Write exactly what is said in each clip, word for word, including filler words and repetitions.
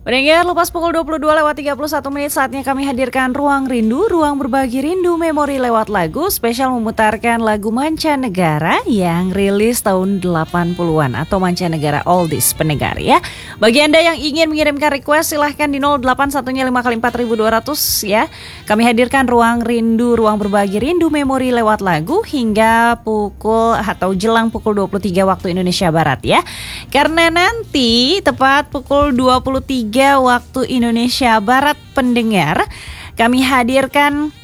Pendengar, lepas pukul dua puluh dua lewat tiga puluh satu menit saatnya kami hadirkan Ruang Rindu, ruang berbagi rindu memori lewat lagu, spesial memutarkan lagu mancanegara yang rilis tahun delapan puluhan atau mancanegara oldies pendengar ya. Bagi Anda yang ingin mengirimkan request silahkan di nol delapan satu lima kali empat ribu dua ratus ya. Kami hadirkan Ruang Rindu, ruang berbagi rindu memori lewat lagu hingga pukul atau jelang pukul dua puluh tiga waktu Indonesia Barat ya. Karena nanti tepat pukul dua puluh tiga waktu Indonesia Barat pendengar, kami hadirkan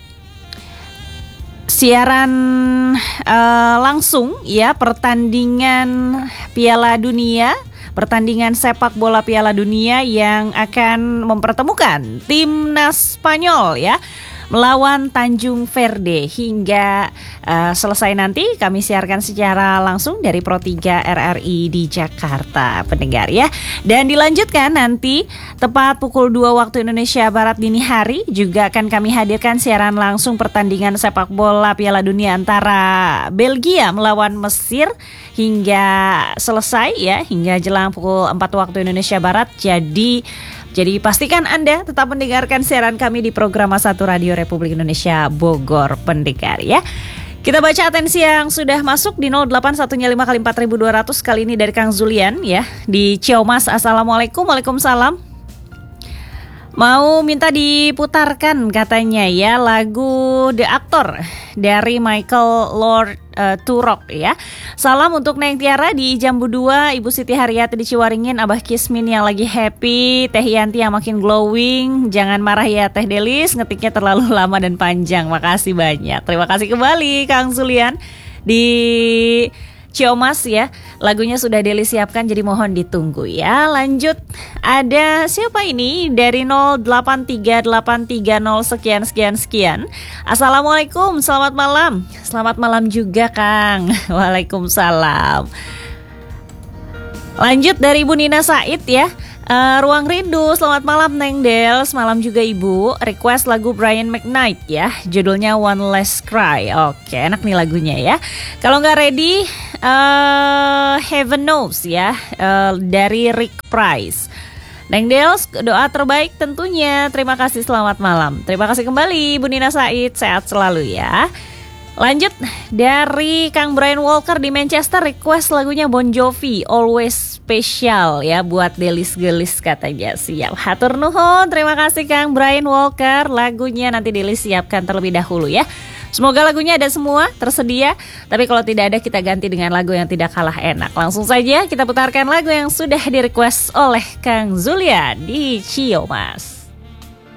siaran uh, langsung ya pertandingan Piala Dunia, pertandingan sepak bola Piala Dunia yang akan mempertemukan timnas Spanyol ya melawan Tanjung Verde. Hingga uh, selesai nanti kami siarkan secara langsung dari Pro tiga R R I di Jakarta pendengar ya. Dan dilanjutkan nanti tepat pukul dua waktu Indonesia Barat dini hari juga akan kami hadirkan siaran langsung pertandingan sepak bola Piala Dunia antara Belgia melawan Mesir hingga selesai ya, hingga jelang pukul empat waktu Indonesia Barat. Jadi Jadi pastikan Anda tetap mendengarkan siaran kami di program satu Radio Republik Indonesia Bogor pendengar ya. Kita baca atensi yang sudah masuk di nol delapan satu lima kali empat ribu dua ratus, kali ini dari Kang Zulian ya di Ciamas. Assalamualaikum. Waalaikumsalam. Mau minta diputarkan katanya ya lagu The Actor dari Michael Lord uh, Turok ya. Salam untuk Neng Tiara di Jambu dua, Ibu Siti Haryati di Ciwaringin, Abah Kismin yang lagi happy, Teh Yanti yang makin glowing. Jangan marah ya Teh Delis, ngetiknya terlalu lama dan panjang. Makasih banyak. Terima kasih kembali Kang Zulian di Ciomas ya. Lagunya sudah Deli siapkan, jadi mohon ditunggu ya. Lanjut, ada siapa ini dari nol delapan tiga delapan tiga nol sekian sekian sekian. Assalamualaikum, selamat malam. Selamat malam juga Kang. Waalaikumsalam. Lanjut dari Ibu Nina Said ya. Uh, Ruang Rindu, selamat malam Neng Del, semalam juga Ibu. Request lagu Brian McKnight ya, judulnya One Last Cry. Oke, enak nih lagunya ya. Kalau nggak ready, uh, Heaven Knows ya, uh, dari Rick Price. Neng Del, doa terbaik tentunya. Terima kasih, selamat malam. Terima kasih kembali Ibu Nina Said, sehat selalu ya. Lanjut dari Kang Brian Walker di Manchester, request lagunya Bon Jovi Always Special ya buat Delis Gelis katanya. Siap, hatur nuhun. Terima kasih Kang Brian Walker. Lagunya nanti Delis siapkan terlebih dahulu ya. Semoga lagunya ada semua tersedia. Tapi kalau tidak ada kita ganti dengan lagu yang tidak kalah enak. Langsung saja kita putarkan lagu yang sudah di request oleh Kang Zulian di Ciomas.